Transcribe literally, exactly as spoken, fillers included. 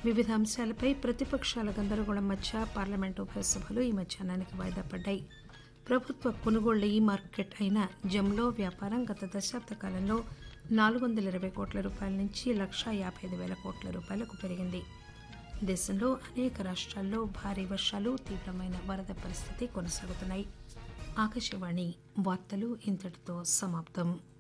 వివిధ అంశాలపై ప్రతిపక్షాల గందరగోళం మధ్య పార్లమెంటు ఉభయ సభలు ఈ మధ్యాహ్నానికి వాయిదా పడ్డాయి. ప్రభుత్వ కొనుగోళ్ల ఈ మార్కెట్ అయిన జమ్లో వ్యాపారం గత దశాబ్ద కాలంలో నాలుగు వందల ఇరవై కోట్ల రూపాయల నుంచి లక్షా యాభై ఐదు వేల కోట్ల రూపాయలకు పెరిగింది. దేశంలో అనేక రాష్ట్రాల్లో భారీ వర్షాలు, తీవ్రమైన వరద పరిస్థితి కొనసాగుతున్నాయి. ఆకాశవాణి వార్తలు ఇంతటితో సమాప్తం.